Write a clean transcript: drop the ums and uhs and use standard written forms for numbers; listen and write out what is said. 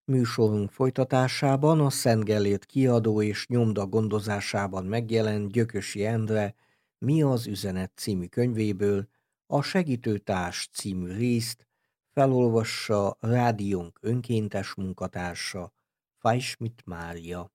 Műsorunk folytatásában a Szent Gellért kiadó és nyomda gondozásában megjelent Gyökösi Endre Mi az üzenet című könyvéből a Segítőtárs című részt felolvassa rádiónk önkéntes munkatársa, Fajsmit Mária.